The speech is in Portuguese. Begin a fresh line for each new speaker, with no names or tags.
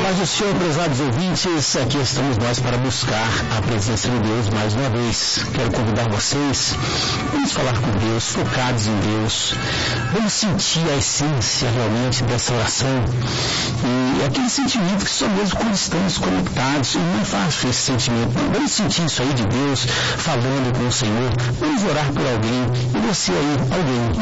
Paz do Senhor, prezados ouvintes, aqui estamos nós para buscar a presença de Deus mais uma vez. Quero convidar vocês, vamos falar com Deus, focados em Deus, vamos sentir a essência realmente dessa oração e aquele sentimento que só mesmo quando estamos conectados, e não é fácil esse sentimento, não. Vamos sentir isso aí de Deus, falando com o Senhor, vamos orar por alguém, e você aí, alguém,